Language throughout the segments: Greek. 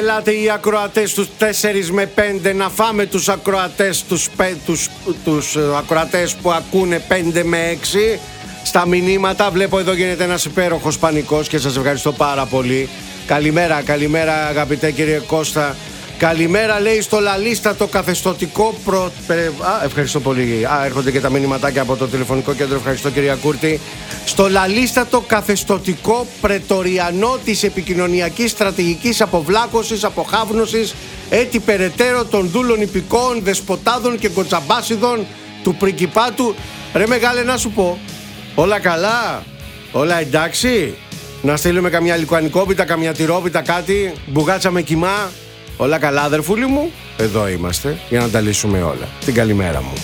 Ελάτε οι ακροατές τους 4 με 5 να φάμε τους ακροατές τους ακροατές που ακούνε 5 με 6 στα μηνύματα. Βλέπω εδώ γίνεται ένας υπέροχος πανικός και σας ευχαριστώ πάρα πολύ. Καλημέρα αγαπητέ κύριε Κώστα. Καλημέρα λέει στο λαλίστατο καθεστωτικό ευχαριστώ πολύ. Έρχονται και τα μηνυματάκια από το τηλεφωνικό κέντρο. Ευχαριστώ κυρία Κούρτη. Στο λαλίστατο καθεστωτικό πρετοριανό της επικοινωνιακής στρατηγικής αποβλάκωσης, αποχάβνωσης, έτη περαιτέρω των δούλων υπηκόων, δεσποτάδων και κοτσαμπάσιδων του πριγκιπάτου. Ρε μεγάλε να σου πω, όλα καλά, όλα εντάξει. Να στείλουμε καμιά λικουανικόπιτα, καμιά τυρόπιτα, κάτι, μπουγάτσα με κιμά. Όλα καλά αδερφούλη μου, εδώ είμαστε για να τα λύσουμε όλα. Την καλημέρα μου.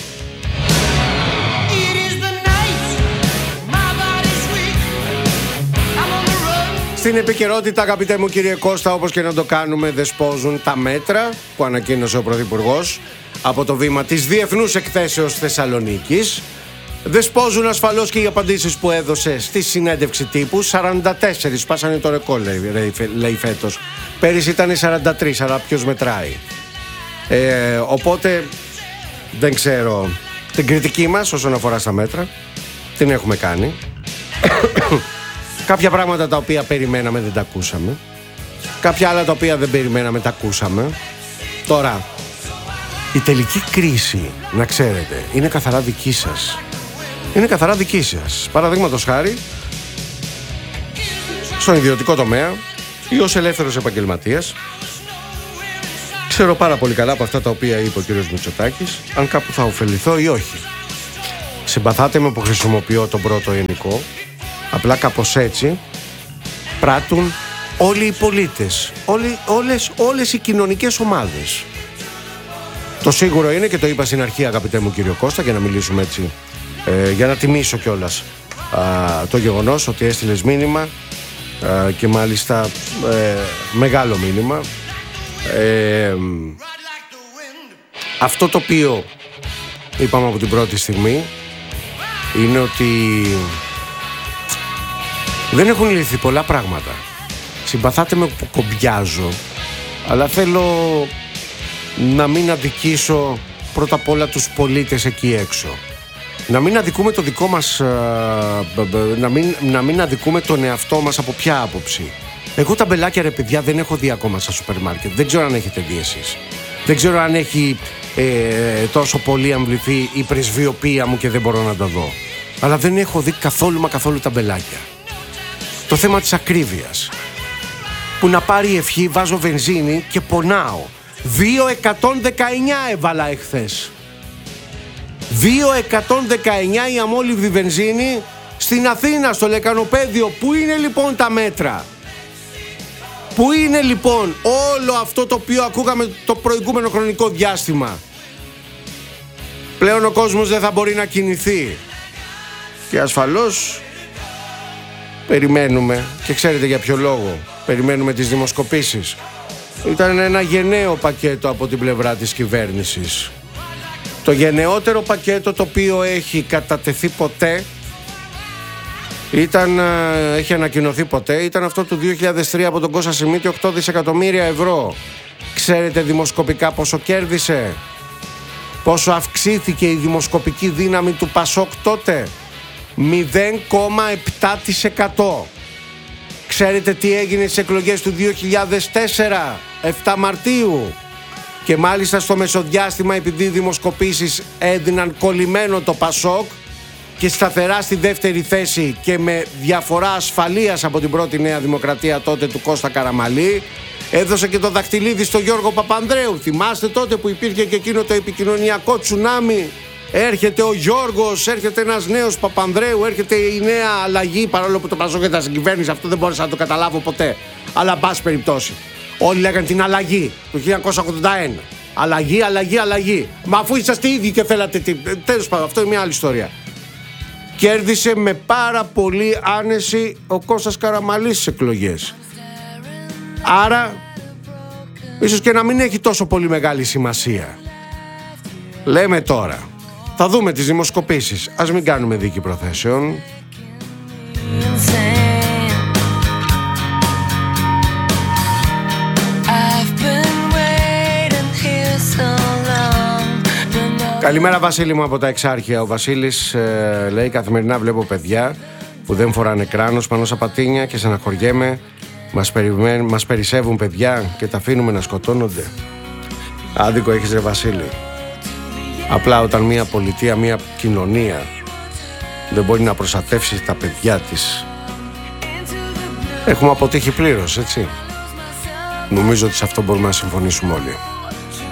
Στην επικαιρότητα αγαπητέ μου κύριε Κώστα, όπως και να το κάνουμε, δεσπόζουν τα μέτρα που ανακοίνωσε ο Πρωθυπουργός από το βήμα της Διεθνούς Εκθέσεως Θεσσαλονίκης. Δεσπόζουν ασφαλώς και οι απαντήσεις που έδωσε στη συνέντευξη τύπου. 44, πάσανε το ρεκόρ λέει φέτος. Πέρυσι ήταν 43, αλλά ποιος μετράει. Οπότε δεν ξέρω. Την κριτική μας όσον αφορά στα μέτρα την έχουμε κάνει. Κάποια πράγματα τα οποία περιμέναμε δεν τα ακούσαμε. Κάποια άλλα τα οποία δεν περιμέναμε τα ακούσαμε. Τώρα, η τελική κρίση, να ξέρετε, είναι καθαρά δική σας. Είναι καθαρά δική σας. Παραδείγματος χάρη, στον ιδιωτικό τομέα ή ως ελεύθερος επαγγελματίας, ξέρω πάρα πολύ καλά από αυτά τα οποία είπε ο κ. Μητσοτάκης αν κάπου θα ωφεληθώ ή όχι. Συμπαθάτε με που χρησιμοποιώ τον πρώτο ελληνικό. Απλά κάπως έτσι πράττουν όλοι οι πολίτες, όλες οι κοινωνικές ομάδες. Το σίγουρο είναι, και το είπα στην αρχή αγαπητέ μου κύριο Κώστα, για να μιλήσουμε έτσι, για να τιμήσω κιόλας το γεγονός ότι έστειλες μήνυμα, και μάλιστα μεγάλο μήνυμα. Αυτό το οποίο είπαμε από την πρώτη στιγμή είναι ότι δεν έχουν λυθεί πολλά πράγματα. Συμπαθάτε με που κομπιάζω, αλλά θέλω να μην αδικήσω πρώτα απ' όλα τους πολίτες εκεί έξω. Να μην αδικούμε το δικό μας, να μην αδικούμε τον εαυτό μας. Από ποια άποψη? Εγώ τα μπελάκια ρε παιδιά δεν έχω δει ακόμα στα σούπερ μάρκετ. Δεν ξέρω αν έχετε δει εσείς. Δεν ξέρω αν έχει τόσο πολύ αμβληθεί η πρεσβειοποίηση μου και δεν μπορώ να τα δω. Αλλά δεν έχω δει καθόλου μα καθόλου τα μπελάκια. Το θέμα της ακρίβειας. Που να πάρει ευχή, βάζω βενζίνη και πονάω. 2,119 έβαλα εχθές. 2,119 η αμόλυβδη βενζίνη στην Αθήνα, στο Λεκανοπέδιο. Πού είναι λοιπόν τα μέτρα? Πού είναι λοιπόν όλο αυτό το οποίο ακούγαμε το προηγούμενο χρονικό διάστημα? Πλέον ο κόσμος δεν θα μπορεί να κινηθεί. Και ασφαλώς περιμένουμε, και ξέρετε για ποιο λόγο περιμένουμε τις δημοσκοπήσεις. Ήταν ένα γενναίο πακέτο από την πλευρά της κυβέρνησης. Το γενναιότερο πακέτο το οποίο έχει κατατεθεί ποτέ, έχει ανακοινωθεί ποτέ, ήταν αυτό του 2003 από τον Κώστα Σιμίτη, 8 δισεκατομμύρια ευρώ. Ξέρετε δημοσκοπικά πόσο κέρδισε? Πόσο αυξήθηκε η δημοσκοπική δύναμη του Πασόκ τότε? 0,7%. Ξέρετε τι έγινε στις εκλογές του 2004, 7 Μαρτίου? Και μάλιστα στο μεσοδιάστημα, επειδή οι δημοσκοπήσεις έδιναν κολλημένο το Πασόκ και σταθερά στη δεύτερη θέση και με διαφορά ασφαλείας από την πρώτη Νέα Δημοκρατία τότε του Κώστα Καραμαλή, έδωσε και το δαχτυλίδι στο Γιώργο Παπανδρέου. Θυμάστε τότε που υπήρχε και εκείνο το επικοινωνιακό τσουνάμι? Έρχεται ο Γιώργος, έρχεται ένας νέος Παπανδρέου, έρχεται η νέα αλλαγή, παρόλο που το Πασόκ ήταν στην κυβέρνηση, αυτό δεν μπόρεσα να το καταλάβω ποτέ. Αλλά εν πάση περιπτώσει, όλοι λέγανε την αλλαγή του 1981. Αλλαγή. Μα αφού είσαστε ίδιοι και θέλατε τέλος πάντων, αυτό είναι μια άλλη ιστορία. Κέρδισε με πάρα πολύ άνεση ο Κώστας Καραμαλής στις εκλογές. Άρα ίσως και να μην έχει τόσο πολύ μεγάλη σημασία. Λέμε τώρα, θα δούμε τις δημοσκοπήσεις. Ας μην κάνουμε δίκη προθέσεων. I've Καλημέρα Βασίλη μου από τα Εξάρχεια. Ο Βασίλης λέει: καθημερινά βλέπω παιδιά που δεν φοράνε κράνος πάνω στα πατίνια και στεναχωριέμαι. Μας περισσεύουν παιδιά και τα αφήνουμε να σκοτώνονται. Άδικο έχεις ρε Βασίλη. Απλά όταν μια πολιτεία, μια κοινωνία δεν μπορεί να προστατεύσει τα παιδιά της, έχουμε αποτύχει πλήρως, έτσι. Νομίζω ότι σε αυτό μπορούμε να συμφωνήσουμε όλοι.